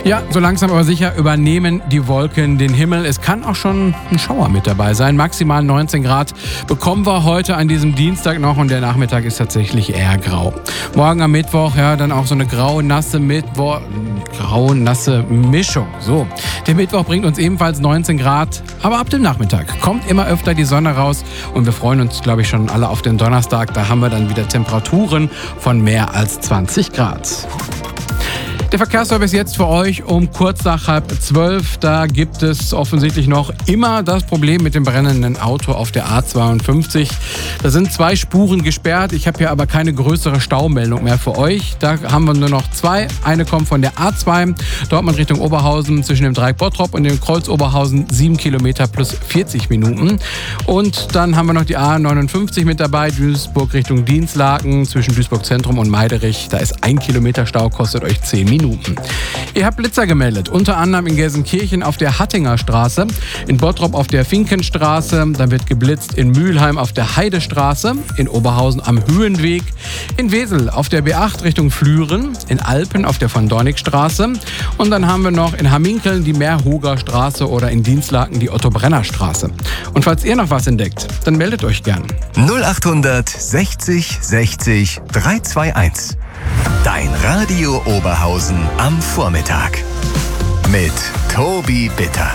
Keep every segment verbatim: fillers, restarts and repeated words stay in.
Ja, so langsam aber sicher übernehmen die Wolken den Himmel. Es kann auch schon ein Schauer mit dabei sein. Maximal neunzehn Grad bekommen wir heute an diesem Dienstag noch und der Nachmittag ist tatsächlich eher grau. Morgen am Mittwoch, ja, dann auch so eine graue, nasse Mittwoch, graue, nasse Mischung. So, der Mittwoch bringt uns ebenfalls neunzehn Grad, aber ab dem Nachmittag kommt immer öfter die Sonne raus und wir freuen uns, glaube ich, schon alle auf den Donnerstag. Da haben wir dann wieder Temperaturen von mehr als zwanzig Grad. Der Verkehrsservice jetzt für euch um kurz nach halb zwölf. Da gibt es offensichtlich noch immer das Problem mit dem brennenden Auto auf der A zweiundfünfzig. Da sind zwei Spuren gesperrt. Ich habe hier aber keine größere Staumeldung mehr für euch. Da haben wir nur noch zwei. Eine kommt von der A zwei, Dortmund Richtung Oberhausen zwischen dem Dreieck Bottrop und dem Kreuz Oberhausen, sieben Kilometer plus vierzig Minuten. Und dann haben wir noch die A neunundfünfzig mit dabei, Duisburg Richtung Dinslaken zwischen Duisburg Zentrum und Meiderich. Da ist ein Kilometer Stau, kostet euch zehn Minuten. Minuten. Ihr habt Blitzer gemeldet, unter anderem in Gelsenkirchen auf der Hattinger Straße, in Bottrop auf der Finkenstraße, dann wird geblitzt in Mülheim auf der Heidestraße, in Oberhausen am Höhenweg, in Wesel auf der B acht Richtung Flüren, in Alpen auf der von Dornigstraße und dann haben wir noch in Hamminkeln die Meerhoger Straße oder in Dinslaken die Otto-Brenner-Straße. Und falls ihr noch was entdeckt, dann meldet euch gern. null achthundert sechzig sechzig dreihundertzweiundundzwanzig. Dein Radio Oberhausen am Vormittag mit Tobi Bitter.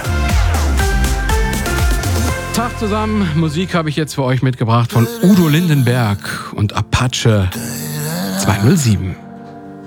Tag zusammen, Musik habe ich jetzt für euch mitgebracht von Udo Lindenberg und Apache zweihundertsieben.